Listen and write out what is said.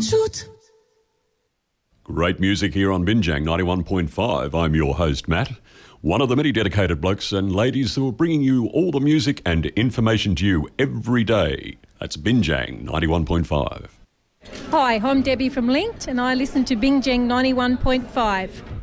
Shoot. Great music here on Binjang 91.5. I'm your host, Matt, one of the many dedicated blokes and ladies who are bringing you all the music and information to you every day. That's Binjang 91.5. Hi, I'm Debbie from Linked and I listen to Binjang 91.5.